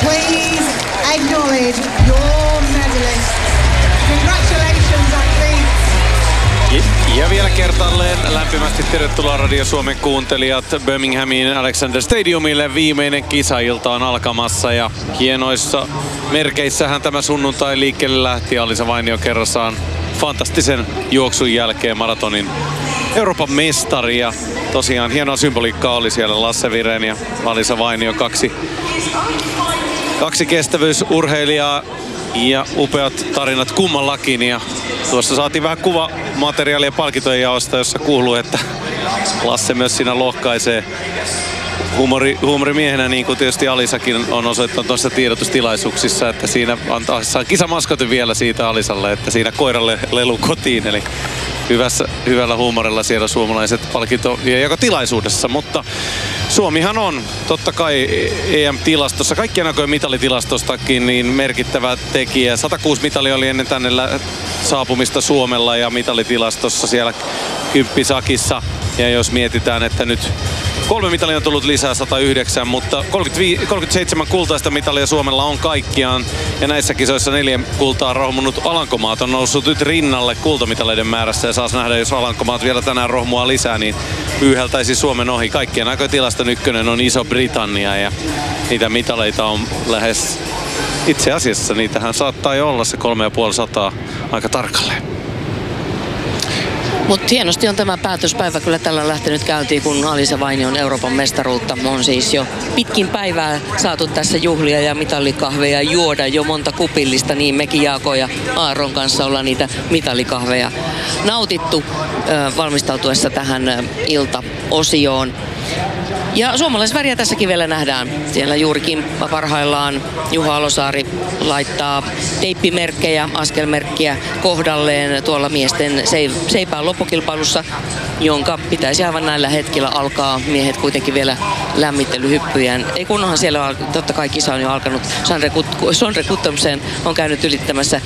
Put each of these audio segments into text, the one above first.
please acknowledge your medalist. Congratulations, athletes. Ja vielä kertaalleen lämpimästi tervetuloa Radio Suomen kuuntelijat Birminghamin Alexander Stadiumille. Viimeinen kisailta on alkamassa ja hienoissa merkeissähän tämä sunnuntai liikkeelle lähti. Alisa Vainio kerrassaan fantastisen juoksun jälkeen maratonin Euroopan mestari. Ja tosiaan hienoa symboliikkaa oli siellä Lasse Viren ja Alisa Vainio, kaksi kestävyysurheilijaa ja upeat tarinat kummallakin. Ja tuossa saatiin vähän kuvamateriaalia palkintojen jaosta, jossa kuuluu, että Lasse myös siinä lohkaisee huumorimiehenä, niin kuin tietysti Alisakin on osoittanut tuossa tiedotustilaisuuksissa, että siinä antaa kisamaskotin vielä siitä Alisalle, että siinä koiralle lelu kotiin. Eli hyvällä huumorilla siellä suomalaiset palkintojakotilaisuudessa, mutta Suomihan on totta kai EM-tilastossa, kaikkien aikojen mitalitilastostakin niin merkittävä tekijä. 106 mitalia oli ennen tänne saapumista Suomella ja mitalitilastossa siellä kymppisakissa. Ja jos mietitään, että nyt 3 mitalia on tullut lisää, 109, mutta 37 kultaista mitalia Suomella on kaikkiaan. Ja näissä kisoissa 4 kultaa rohmunut Alankomaat on noussut nyt rinnalle kultamitaleiden määrässä. Ja saas nähdä, jos Alankomaat vielä tänään rohmua lisää, niin pyyhältäisi Suomen ohi. Kaikkien aikojen tilaston ykkönen on Iso-Britannia ja niitä mitaleita on lähes... Itse asiassa niitähän saattaa jo olla se 350 aika tarkalleen. Mutta hienosti on tämä päätöspäivä kyllä tällä lähtenyt käyntiin, kun Alisa Vainion Euroopan mestaruutta on siis jo pitkin päivää saatu tässä juhlia ja mitalikahveja juoda jo monta kupillista, niin mekin Jaako ja Aaron kanssa ollaan niitä mitalikahveja nautittu valmistautuessa tähän iltaosioon. Ja suomalaisväriä tässäkin vielä nähdään. Siellä juurikin parhaillaan Juho Alosaari laittaa teippimerkkejä, askelmerkkiä kohdalleen tuolla miesten seipään loppukilpailussa, jonka pitäisi aivan näillä hetkillä alkaa. Miehet kuitenkin vielä lämmittelyhyppyjään. Ei kunnohan siellä totta kai kisa on jo alkanut. Sondre Guttormsen on käynyt ylittämässä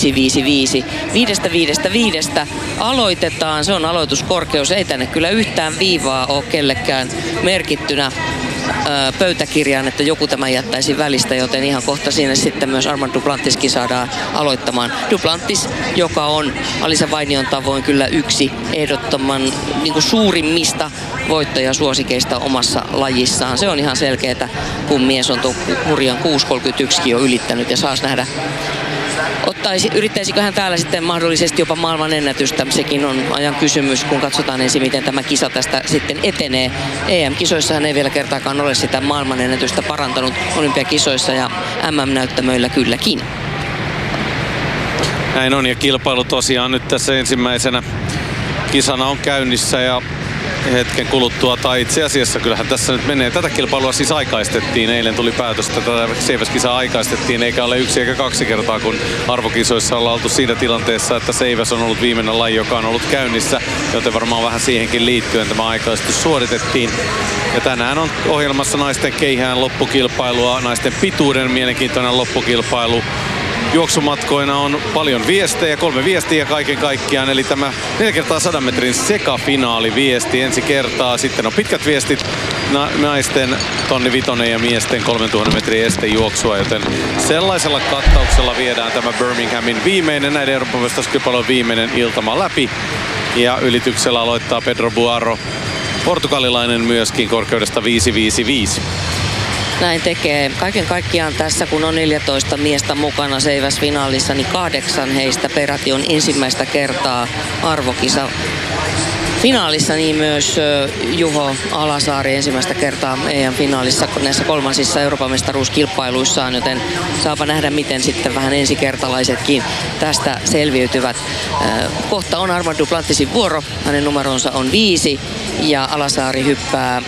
5.55. Aloitetaan. Se on aloituskorkeus. Ei tänne kyllä yhtään viivaa ole kellekään merkittynä pöytäkirjaan, että joku tämän jättäisi välistä, joten ihan kohta siinä sitten myös Armand Duplantiskin saadaan aloittamaan. Duplantis, joka on Alisa Vainion tavoin kyllä yksi ehdottoman niin kuin suurimmista voittajasuosikeista omassa lajissaan. Se on ihan selkeää, kun mies on tuon hurjan 6.31 jo ylittänyt ja saas nähdä. Yrittäisikö hän täällä sitten mahdollisesti jopa maailman ennätystä? Sekin on ajan kysymys, kun katsotaan ensin, miten tämä kisa tästä sitten etenee. EM-kisoissa hän ei vielä kertaakaan ole sitä maailman ennätystä parantanut olympiakisoissa ja MM-näyttämöillä kylläkin. Näin on, ja kilpailu tosiaan nyt tässä ensimmäisenä kisana on käynnissä ja hetken kuluttua, tai itse asiassa kyllähän tässä nyt menee. Tätä kilpailua siis aikaistettiin. Eilen tuli päätös, että tätä Seiväs-kisaa aikaistettiin, eikä ole 1 eikä 2 kertaa, kun arvokisoissa ollaan oltu siinä tilanteessa, että Seiväs on ollut viimeinen laji, joka on ollut käynnissä, joten varmaan vähän siihenkin liittyen tämä aikaistus suoritettiin. Ja tänään on ohjelmassa naisten keihään loppukilpailua, naisten pituuden mielenkiintoinen loppukilpailu. Juoksumatkoina on paljon viestejä, 3 viestiä kaiken kaikkiaan, eli tämä 4x100 metrin sekafinaaliviesti ensi kertaa. Sitten on pitkät viestit, naisten tonni vitonen ja miesten 3000 metrin estejuoksua, joten sellaisella kattauksella viedään tämä Birminghamin viimeinen, näiden Euroopan mestaruuskilpailun viimeinen iltama läpi. Ja ylityksellä aloittaa Pedro Buarro, portugalilainen myöskin korkeudesta 5.55. Näin tekee. Kaiken kaikkiaan tässä, kun on 14 miestä mukana Seiväs-finaalissa, niin 8 heistä peräti on ensimmäistä kertaa arvokisa finaalissa, niin myös Juho Alasaari ensimmäistä kertaa EM-finaalissa näissä kolmansissa Euroopan mestaruuskilpailuissaan, joten saapa nähdä, miten sitten vähän ensikertalaisetkin tästä selviytyvät. Kohta on Armand Duplantisin vuoro, hänen numeronsa on 5 ja Alasaari hyppää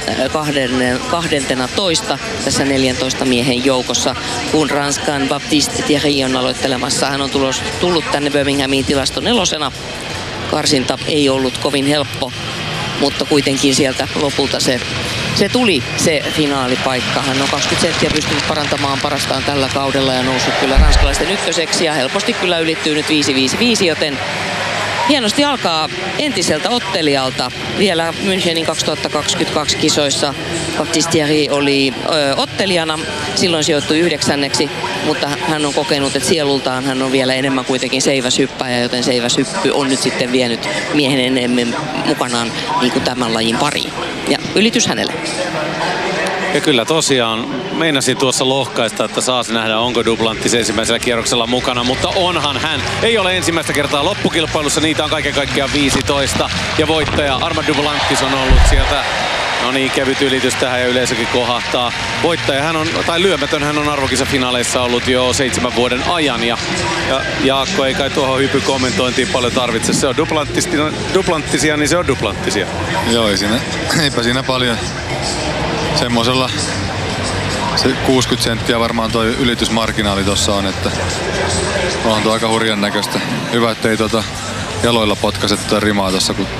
12 tässä 14 miehen joukossa, kun Ranskan Baptiste Thierry on aloittelemassa. Hän on tullut tänne Birminghamiin tilaston 4. Karsinta ei ollut kovin helppo, mutta kuitenkin sieltä lopulta se tuli se finaalipaikka. Hän on 20 senttiä pystynyt parantamaan parastaan tällä kaudella ja noussut kyllä ranskalaisten ykköseksi ja helposti kyllä ylittyy nyt 5.55, joten hienosti alkaa entiseltä ottelijalta. Vielä Münchenin 2022 kisoissa Baptiste Thierry oli ottelijana. Silloin sijoittui 9. mutta hän on kokenut, että sielultaan hän on vielä enemmän kuitenkin seiväshyppääjä, joten seiväshyppy on nyt sitten vienyt miehen enemmän mukanaan niin kuin tämän lajin pariin. Ja ylitys hänelle. Ja kyllä tosiaan meinasin tuossa lohkaista, että saas nähdä, onko Duplantis ensimmäisellä kierroksella mukana, mutta onhan hän. Ei ole ensimmäistä kertaa loppukilpailussa, niitä on kaiken kaikkiaan 15. Ja voittaja Armand Duplantis on ollut sieltä. No niin, kevyt ylitys tähän ja yleisökin kohahtaa. Voittaja hän on, tai lyömätön hän on arvokisafinaaleissa ollut jo 7 vuoden ajan. Ja Jaakko ei kai tuohon hypykommentointiin paljon tarvitse. Se on Duplantisia, niin se on Duplantisia. Joo, eipä siinä paljon. Semmosella se 60 senttiä varmaan toi ylitysmarginaali tossa on, että onhan tuo aika hurjan näköistä. Hyvä, ettei jaloilla potkaise tuota rimaa tossa, kun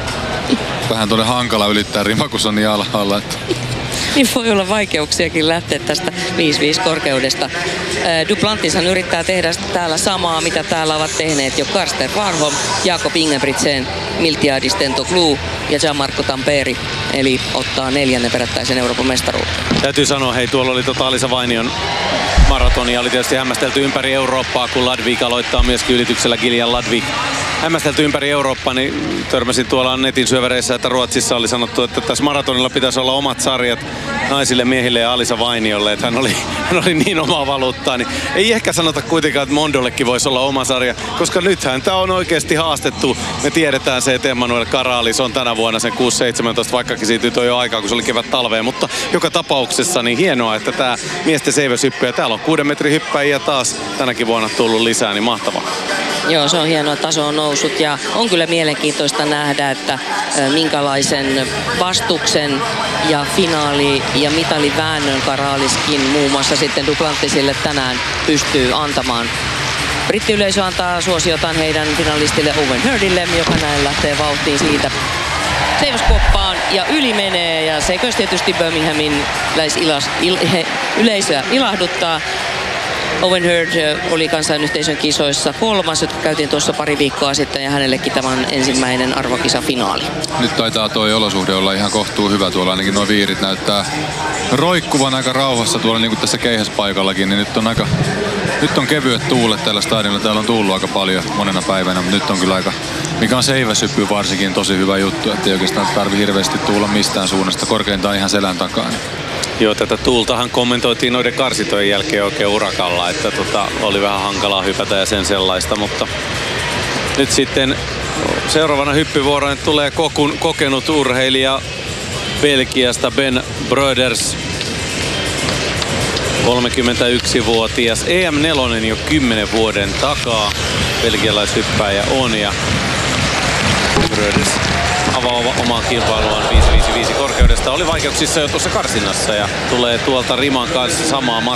vähän tuonne hankala ylittää rima, kun se on niin alhaalla. Että. Niin voi olla vaikeuksiakin lähteä tästä 5-5 korkeudesta. Duplantishan yrittää tehdä täällä samaa, mitä täällä ovat tehneet jo Karsten Warholm, Jakob Ingebrigtsen, Miltiadis Tentoglou ja Gianmarco Tamperi. Eli ottaa 4. perättäisen Euroopan mestaruuden. Täytyy sanoa, hei, tuolla oli Alisa Vainion maratonia. Oli tietysti hämmästelty ympäri Eurooppaa, kun Ladvik aloittaa myöskin ylityksellä. Gillian Ladvik hämmästelty ympäri Eurooppaa, niin törmäsin tuolla netin syövereissä, että Ruotsissa oli sanottu, että tässä maratonilla pitäisi olla omat sarjat naisille, miehille ja Alisa Vainiolle, että hän oli niin omaa valuuttaa, niin ei ehkä sanota kuitenkaan, että Mondollekin voisi olla oma sarja, koska nythän tämä on oikeasti haastettu. Me tiedetään se, että Emmanuel Karalis on tänä vuonna sen 6-17, vaikkakin siitä nyt on jo aikaa, kun se oli kevät talveen, mutta joka tapauksessa niin hienoa, että tämä miesten seiväshyppy ja täällä on 6 metrin hyppäjiä taas tänäkin vuonna tullut lisää, niin mahtavaa. Joo, se on hienoa, taso on noussut ja on kyllä mielenkiintoista nähdä, että minkälaisen vastuksen ja finaali- ja mitaliväännön Karaliskin muun muassa sitten Duplantisille tänään pystyy antamaan. Brittiyleisö antaa suosiotaan heidän finalistille Owen Hurdille, joka näin lähtee vauhtiin siitä seiväskuoppaan ja yli menee ja se tietysti Birminghamin yleisöä ilahduttaa. Owen Hurd oli kansainyhteisön kisoissa 3, jotka käytiin tuossa pari viikkoa sitten ja hänellekin tämä on ensimmäinen arvokisafinaali. Nyt taitaa tuo olosuhde olla ihan kohtuu hyvä tuolla, ainakin nuo viirit näyttää roikkuvan aika rauhassa tuolla niin kuin tässä keihäspaikallakin, niin nyt on kevyet tuulet tällä stadionilla. Täällä on tullut aika paljon monena päivänä, mutta nyt on kyllä aika, mikä on seiväshyppy varsinkin, tosi hyvä juttu, ettei oikeastaan tarvi hirveästi tuulla mistään suunnasta, korkeintaan ihan selän takaa. Joo, tätä tuultahan kommentoitiin noiden karsitojen jälkeen oikein urakalla, että oli vähän hankalaa hypätä ja sen sellaista, mutta nyt sitten seuraavana hyppyvuoroon tulee kokenut urheilija Belgiasta Ben Broeders, 31-vuotias, EM4 jo 10 vuoden takaa, belgialaishyppääjä on ja Broeders avaa omaa kilpailuaan 5.55 korkeudesta. Oli vaikeuksissa jo tuossa karsinnassa ja tulee tuolta riman kanssa samaa